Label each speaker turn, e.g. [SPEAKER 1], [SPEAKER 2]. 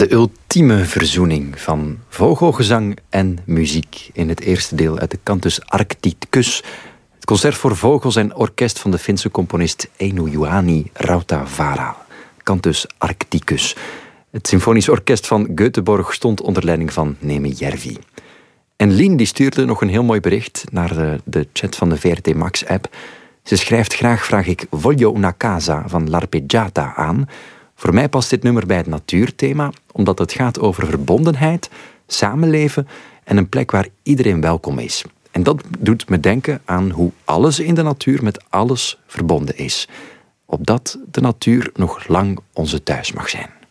[SPEAKER 1] De ultieme verzoening van vogelgezang en muziek in het eerste deel uit de Cantus Arcticus. Het concert voor vogels en orkest van de Finse componist Eino Juhani Rautavaara. Cantus Arcticus. Het symfonisch orkest van Göteborg stond onder leiding van Neeme Järvi. En Lien die stuurde nog een heel mooi bericht naar de chat van de VRT Max-app. Ze schrijft: graag vraag ik Voglio una casa van L'Arpeggiata aan. Voor mij past dit nummer bij het natuurthema, omdat het gaat over verbondenheid, samenleven en een plek waar iedereen welkom is. En dat doet me denken aan hoe alles in de natuur met alles verbonden is. Opdat de natuur nog lang onze thuis mag zijn.